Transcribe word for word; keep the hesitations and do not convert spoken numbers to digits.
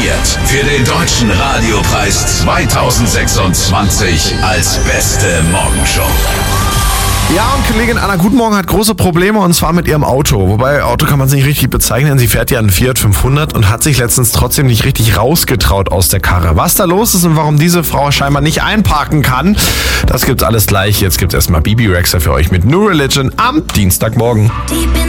nominiert für den Deutschen Radiopreis zweitausendsechsundzwanzig als beste Morgenshow. Ja, und Kollegin Anna Guten Morgen hat große Probleme, und zwar mit ihrem Auto. Wobei, Auto kann man es nicht richtig bezeichnen. Sie fährt ja einen Fiat fünfhundert und hat sich letztens trotzdem nicht richtig rausgetraut aus der Karre. Was da los ist und warum diese Frau scheinbar nicht einparken kann, das gibt's alles gleich. Jetzt gibt's erstmal Bibi Rexha für euch mit New Religion am Dienstagmorgen.